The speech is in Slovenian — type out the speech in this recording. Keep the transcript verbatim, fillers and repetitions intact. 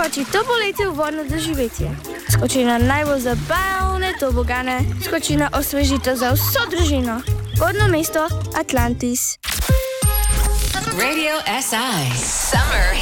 skoči to poletje v vodno doživetje. Skoči na najbolj zabavne tobogane, skoči na osvežitev za vso družino. Vodno mesto Atlantis. Radio S I. Summer